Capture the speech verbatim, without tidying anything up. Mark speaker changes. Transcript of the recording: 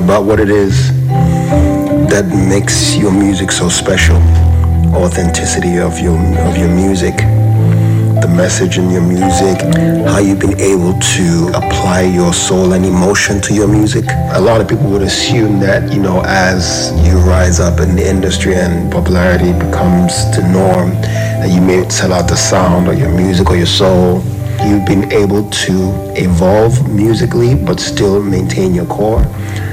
Speaker 1: about what it is that makes your music so special. Authenticity of your of your music, the message in your music, how you've been able to apply your soul and emotion to your music. A lot of people would assume that, you know, as you rise up in the industry and popularity becomes the norm, that you may sell out the sound or your music or your soul. You've been able to evolve musically but still maintain your core.